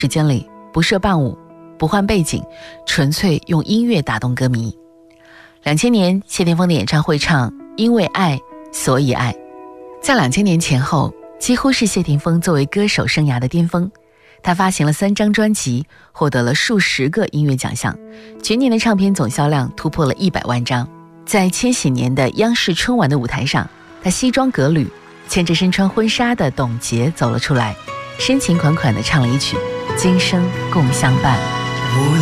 时间里不设伴舞，不换背景，纯粹用音乐打动歌迷。2000年谢霆锋的演唱会唱因为爱所以爱，在2000年前后几乎是谢霆锋作为歌手生涯的巅峰。他发行了3张专辑，获得了数十个音乐奖项，全年的唱片总销量突破了100万张。在千禧年的央视春晚的舞台上，他西装革履，牵着身穿婚纱的董洁走了出来，深情款款地唱了一曲《今生共相伴》。